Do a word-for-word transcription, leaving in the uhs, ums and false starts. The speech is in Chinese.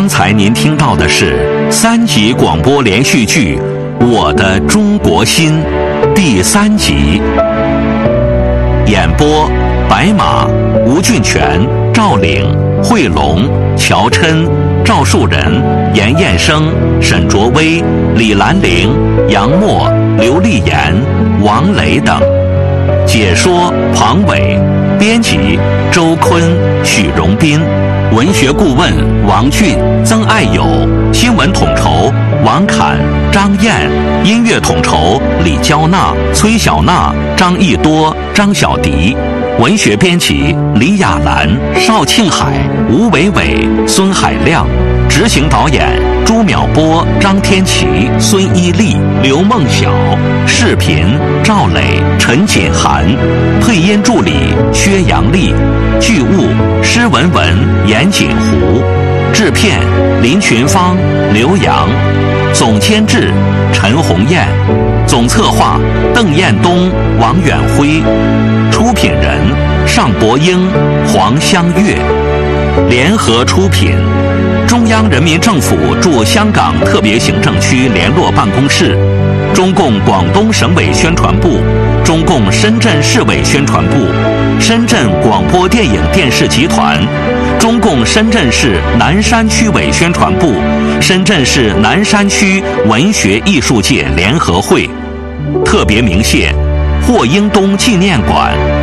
刚才您听到的是三集广播连续剧《我的中国心》第三集，演播白马、吴俊全、赵岭、慧龙、乔琛、赵树人、严彦生、沈卓威、李兰玲、杨默、刘丽妍、王磊等。解说庞伟，编辑周坤、许荣斌，文学顾问王俊、曾爱友，新闻统筹王侃、张燕，音乐统筹李娇娜、崔小娜、张艺多、张小迪，文学编辑李雅兰、邵庆海、吴伟伟、孙海亮，执行导演朱淼波、张天琪、孙一丽、刘梦晓，视频赵磊、陈锦涵，配音助理薛阳丽，剧务施文文、严锦湖，制片林群芳、刘洋，总监制陈红艳，总策划邓彦东、王远辉，出品人尚博英、黄香月，联合出品中央人民政府驻香港特别行政区联络办公室、中共广东省委宣传部、中共深圳市委宣传部、深圳广播电影电视集团、中共深圳市南山区委宣传部、深圳市南山区文学艺术界联合会，特别鸣谢霍英东纪念馆、